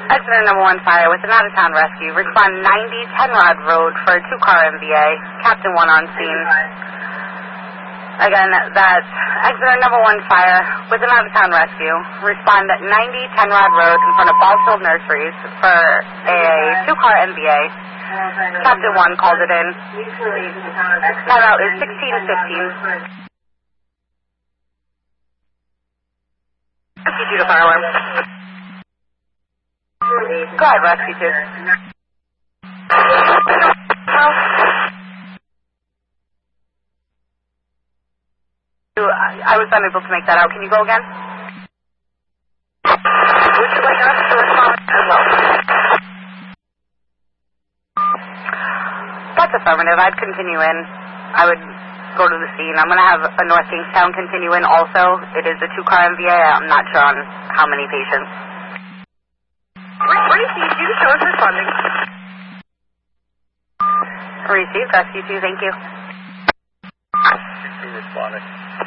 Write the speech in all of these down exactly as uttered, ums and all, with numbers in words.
Exeter number one fire with an out-of-town rescue. Respond ninety ten Rod Road for a two-car M V A. Captain one on scene. Again, that's Exeter number one fire with an out-of-town rescue. Respond at ninety ten Rod Road in front of Ballfield Nurseries for a two-car M V A. Captain one called it in. Timeout is sixteen fifteen. Rescue two to fire alarm. Go ahead, Rescue two. I was unable to make that out. Can you go again? Would you like us to respond as well? That's affirmative. I'd continue in. I would go to the scene. I'm going to have a North Kingstown continue in also. It is a two-car M V A. I'm not sure on how many patients. Received. You show us responding. Received. Rescue two. Thank you. Responding.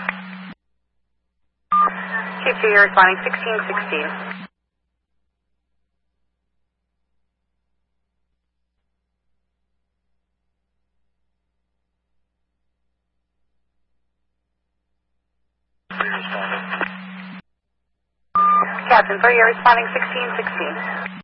Chief two, you're responding sixteen sixteen. Captain three, you're responding sixteen sixteen.